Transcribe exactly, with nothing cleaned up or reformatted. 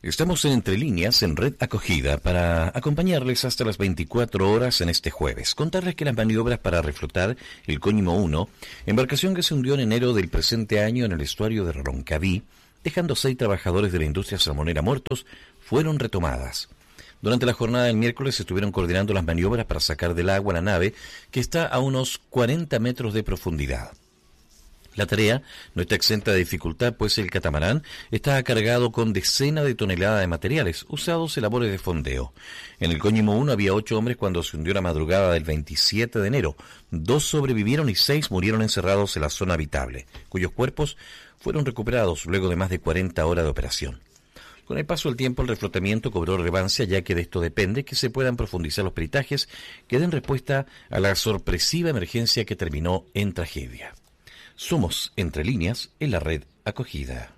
Estamos en Entre Líneas, en Red Acogida, para acompañarles hasta las veinticuatro horas en este jueves. Contarles que las maniobras para reflotar el Coñimo uno, embarcación que se hundió en enero del presente año en el estuario de Roncaví, dejando seis trabajadores de la industria salmonera muertos, fueron retomadas. Durante la jornada del miércoles se estuvieron coordinando las maniobras para sacar del agua la nave, que está a unos cuarenta metros de profundidad. La tarea no está exenta de dificultad, pues el catamarán está cargado con decenas de toneladas de materiales usados en labores de fondeo. En el Coñimo uno había ocho hombres cuando se hundió la madrugada del veintisiete de enero. Dos sobrevivieron y seis murieron encerrados en la zona habitable, cuyos cuerpos fueron recuperados luego de más de cuarenta horas de operación. Con el paso del tiempo, el reflotamiento cobró relevancia, ya que de esto depende que se puedan profundizar los peritajes que den respuesta a la sorpresiva emergencia que terminó en tragedia. Somos Entre Líneas en la Red Acogida.